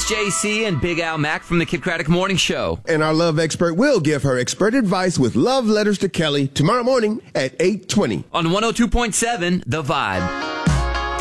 JC and Big Al Mack from the Kid Craddock Morning Show. And our love expert will give her expert advice with Love Letters to Kelly tomorrow morning at 8:20. On 102.7, The Vibe.